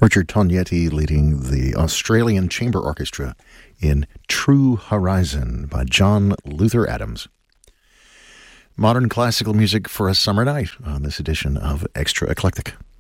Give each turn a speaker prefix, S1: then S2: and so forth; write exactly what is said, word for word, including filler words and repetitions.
S1: Richard Tognetti leading the Australian Chamber Orchestra in True Horizon by John Luther Adams. Modern classical music for a summer night on this edition of Extra Eclectic.